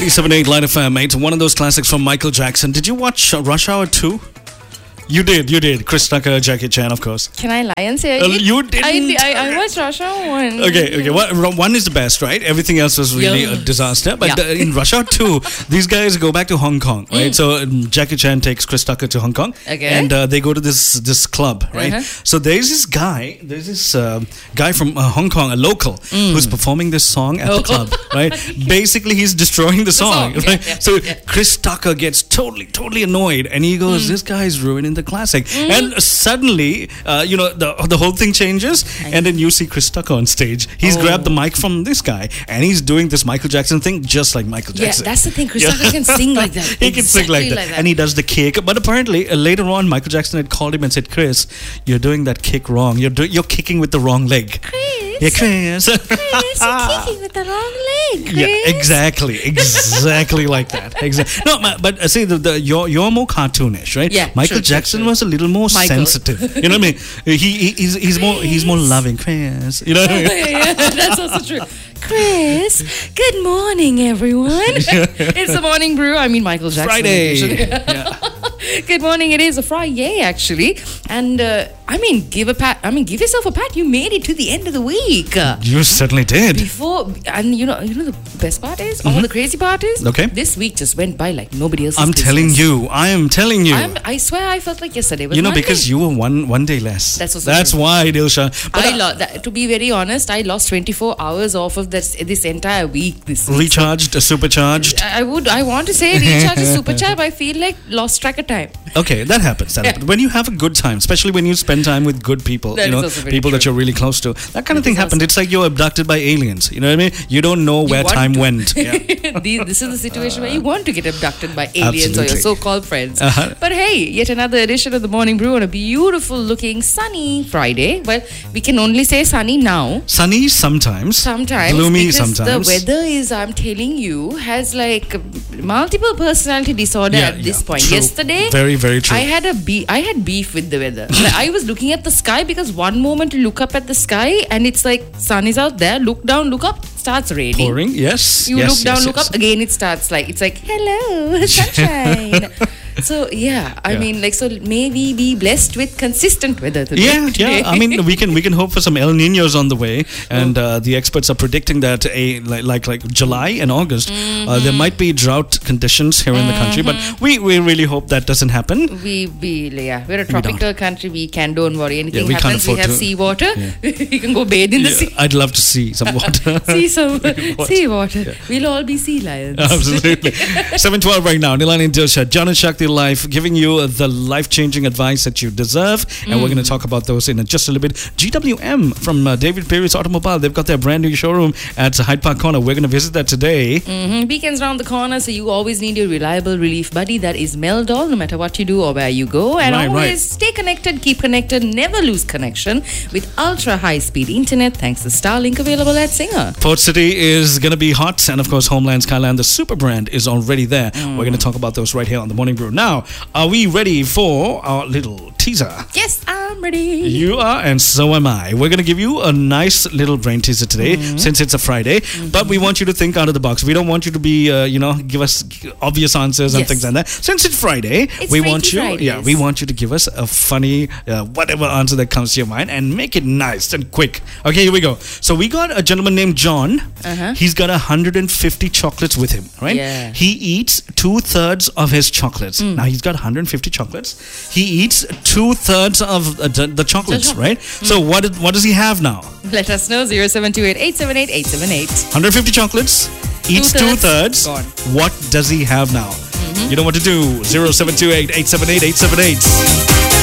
97.8 Line FM. It's one of those classics from Michael Jackson. Did you watch Rush Hour 2? You did. Chris Tucker, Jackie Chan, of course. Can I lie and say you didn't? I watched Rush Hour 1. Okay. One is the best, right? Everything else was really a disaster. But in Rush Hour 2, these guys go back to Hong Kong, right? So Jackie Chan takes Chris Tucker to Hong Kong. Okay. And they go to this club, right? So there's this guy from Hong Kong, a local, who's performing this song at the club, right? Basically, he's destroying the song, right? So Chris Tucker gets totally annoyed, and he goes, "This guy's ruining the classic." And suddenly, the whole thing changes, and then you see Chris Tucker on stage. He's grabbed the mic from this guy, and he's doing this Michael Jackson thing just like Michael Jackson. Yeah, that's the thing. Chris Tucker can sing like that. He can sing like that. And he does the kick. But apparently, later on, Michael Jackson had called him and said, "Chris, you're doing that kick wrong. You're kicking with the wrong leg." Chris, yeah, Chris. you're kicking with the wrong leg, Chris. Yeah, exactly like that. No, but see, you're more cartoonish, right? Yeah, Michael Jackson was a little more sensitive. You know what I mean? He's more loving, Chris. You know what I mean? Yeah, that's also true. Chris, good morning, everyone. It's the morning brew. I mean, Michael Jackson. Friday. Good morning. It is a Friday, actually, and give yourself a pat. You made it to the end of the week. You certainly did. And you know the best part is, all the crazy part is, okay, this week just went by like nobody else's I am telling you. I swear I felt like yesterday was Monday. Because you were one day less. That's why, Dilsha. To be very honest, I lost 24 hours off of this entire week. This week. Recharged, supercharged. I want to say recharged, supercharged. I feel like lost track of time. Okay, that happens. When you have a good time, especially when you spend time with good people, people that you're really close to, that kind of thing happens. It's like you're abducted by aliens. You know what I mean? You don't know where time went. Yeah. This is the situation where you want to get abducted by aliens or your so-called friends. But hey, yet another edition of the Morning Brew on a beautiful looking sunny Friday. Well, we can only say sunny now. Sunny sometimes. Gloomy sometimes. The weather is, I'm telling you, has like multiple personality disorder at this point. True. Yesterday, very, very true. I had beef with the weather. Like, I was looking at the sky because one moment you look up at the sky and it's like sun is out there. Look down, look up, starts raining. Pouring, yes. You look down, look up again. It starts it's like hello sunshine. So I mean, so maybe be blessed with consistent weather today. Yeah. I mean, we can hope for some El Niños on the way, and the experts are predicting that like July and August, there might be drought conditions here in the country, but we really hope that doesn't happen. We're a tropical country. We don't worry. Anything happens, we have seawater. You can go bathe in the sea. I'd love to see some water. See some seawater. Yeah. We'll all be sea lions. Absolutely. 7:12 right now. Nilani Dilsha, John and Shakti Life, giving you the life-changing advice that you deserve, and we're going to talk about those in just a little bit. GWM from David Perry's Automobile, they've got their brand new showroom at Hyde Park Corner. We're going to visit that today. Weekends round the corner, so you always need your reliable relief buddy. That is Meldol, no matter what you do or where you go. And always stay connected, keep connected, never lose connection with ultra-high-speed internet thanks to Starlink, available at Singer. Port City is going to be hot, and of course Homeland Skyline, the super brand, is already there. We're going to talk about those right here on the Morning Brew. Now, are we ready for our little teaser? Yes, I'm ready. You are, and so am I. We're going to give you a nice little brain teaser today, since it's a Friday, but we want you to think out of the box. We don't want you to be, give us obvious answers and things like that. Since it's Friday, we want you to give us a funny, whatever answer that comes to your mind, and make it nice and quick. Okay, here we go. So we got a gentleman named John. He's got 150 chocolates with him, right? Yeah. He eats 2/3 of his chocolates. Now he's got 150 chocolates. He eats 2/3 of the chocolates, right? So what does he have now? Let us know. 0728 878 878. 150 chocolates, eats 2/3. What does he have now? You know what to do. 0728 878 878.